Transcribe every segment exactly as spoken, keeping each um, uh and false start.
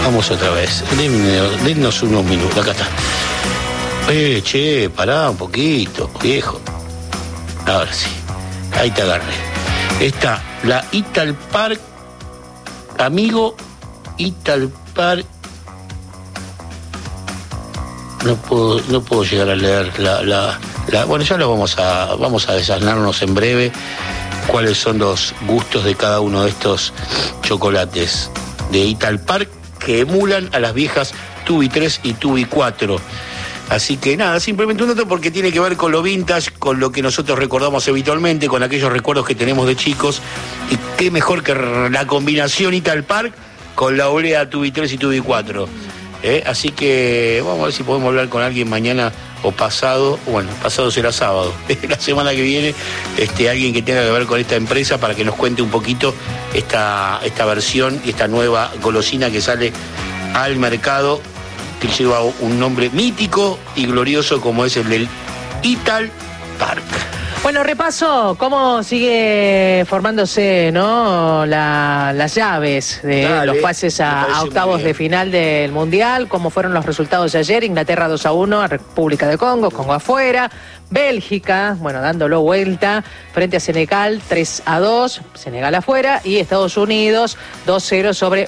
Vamos otra vez. Dennos unos minutos. Acá está. Eh, che, pará un poquito, viejo. Ahora sí. Ahí te agarré. Está la Italpark, amigo Italpark. No puedo, no puedo llegar a leer la, la, la. Bueno, ya lo vamos a, vamos a desasnarnos en breve. Cuáles son los gustos de cada uno de estos chocolates de Italpark que emulan a las viejas Tubi tres y Tubi cuatro. Así que nada, simplemente un dato porque tiene que ver con lo vintage, con lo que nosotros recordamos habitualmente, con aquellos recuerdos que tenemos de chicos. Y qué mejor que la combinación Italpark con la olea Tubi tres y Tubi cuatro. ¿Eh? Así que vamos a ver si podemos hablar con alguien mañana o pasado. Bueno, pasado será sábado. La semana que viene, este, alguien que tenga que ver con esta empresa para que nos cuente un poquito esta, esta versión y esta nueva golosina que sale al mercado, que lleva un nombre mítico y glorioso como es el del Italpark. Bueno, repaso cómo sigue formándose, ¿no? La, las llaves de Dale, los pases a, a octavos de final del Mundial, cómo fueron los resultados de ayer. Inglaterra dos a uno a República de Congo, Congo afuera. Bélgica, bueno, dándolo vuelta, frente a Senegal, tres a dos, Senegal afuera, y Estados Unidos, dos cero sobre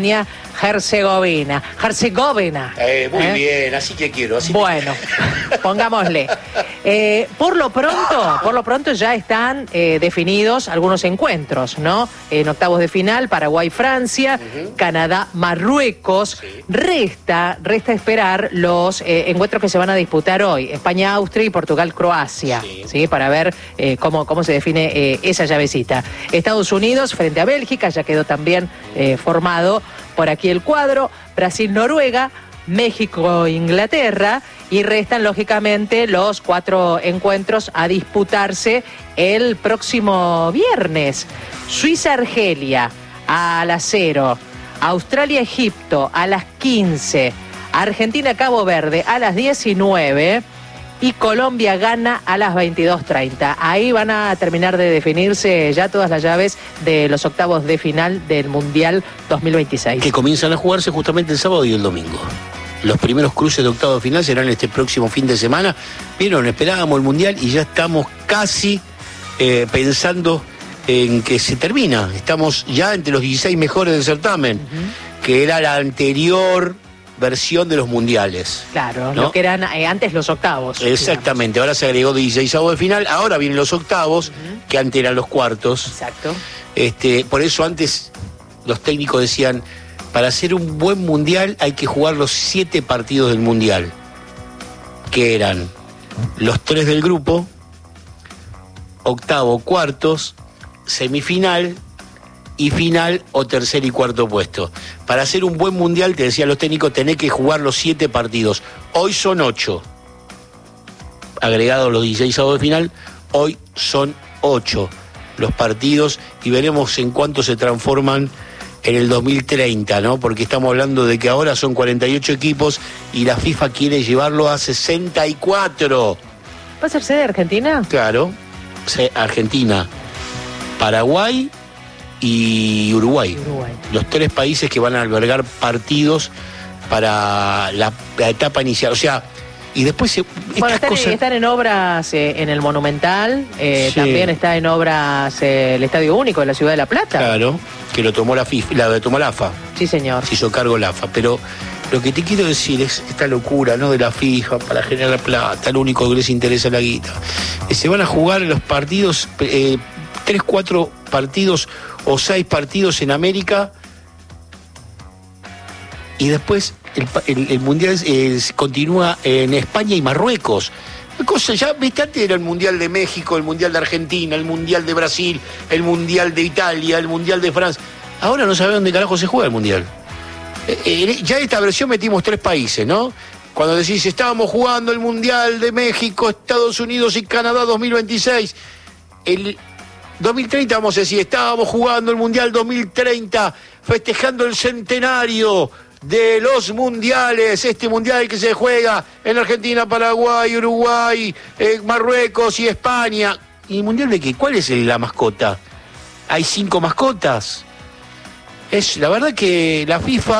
Bosnia-Herzegovina. Herzegovina. Eh, muy ¿eh? bien, así que quiero. Así bueno, que... pongámosle. Eh, por lo pronto, por lo pronto ya están eh, definidos algunos encuentros, ¿no? En octavos de final, Paraguay-Francia, uh-huh. Canadá-Marruecos. Sí. Resta, resta esperar los eh, encuentros que se van a disputar hoy, España-Austria y Portugal-Croacia, sí. ¿sí? Para ver eh, cómo, cómo se define eh, esa llavecita. Estados Unidos frente a Bélgica, ya quedó también eh, formado por aquí el cuadro, Brasil-Noruega, México-Inglaterra, y restan lógicamente los cuatro encuentros a disputarse el próximo viernes. Suiza-Argelia a las cero, Australia-Egipto a las quince, Argentina-Cabo Verde a las diecinueve y Colombia-Ghana a las veintidós treinta. Ahí van a terminar de definirse ya todas las llaves de los octavos de final del Mundial dos mil veintiséis. Que comienzan a jugarse justamente el sábado y el domingo. Los primeros cruces de octavo de final serán este próximo fin de semana. Vieron, esperábamos el Mundial y ya estamos casi eh, pensando en que se termina. Estamos ya entre los dieciséis mejores del certamen, uh-huh. que era la anterior versión de los mundiales. Claro, ¿no? Lo que eran eh, antes los octavos. Exactamente, digamos. Ahora se agregó dieciseisavos de final, ahora vienen los octavos, uh-huh. que antes eran los cuartos. Exacto. Este, por eso antes los técnicos decían, para hacer un buen mundial hay que jugar los siete partidos del mundial, que eran los tres del grupo, octavo, cuartos, semifinal y final o tercer y cuarto puesto. Para hacer un buen mundial, te decían los técnicos, tenés que jugar los siete partidos. Hoy son ocho. Agregados los dieciseisavos de final, hoy son ocho los partidos y veremos en cuánto se transforman en el dos mil treinta, ¿no? Porque estamos hablando de que ahora son cuarenta y ocho equipos y la FIFA quiere llevarlo a sesenta y cuatro. ¿Va a ser sede Argentina? Claro, Argentina, Paraguay y Uruguay. Uruguay. Los tres países que van a albergar partidos para la, la etapa inicial. O sea, y después se, bueno, están, cosas... están en obras eh, en el Monumental, eh, sí. También está en obras eh, el Estadio Único de la Ciudad de La Plata. Claro, que lo tomó la FIFA, la tomó la A F A. Sí, señor. Se hizo cargo la A F A, pero lo que te quiero decir es esta locura, ¿no? De la FIFA para generar plata, lo único que les interesa es la guita. Eh, se van a jugar los partidos, eh, tres, cuatro partidos o seis partidos en América y después el, el, el Mundial eh, continúa en España y Marruecos. Cosa, ya viste, antes era el Mundial de México, el Mundial de Argentina, el Mundial de Brasil, el Mundial de Italia, el Mundial de Francia. Ahora no sabe dónde carajo se juega el Mundial. Eh, eh, ya en esta versión metimos tres países, ¿no? Cuando decís, estábamos jugando el Mundial de México, Estados Unidos y Canadá dos mil veintiséis. El dos mil treinta vamos a decir, estábamos jugando el Mundial dos mil treinta, festejando el centenario de los mundiales, este mundial que se juega en Argentina, Paraguay, Uruguay, eh, Marruecos y España. ¿Y el mundial de qué? ¿Cuál es la mascota? ¿Hay cinco mascotas? Es la verdad que la FIFA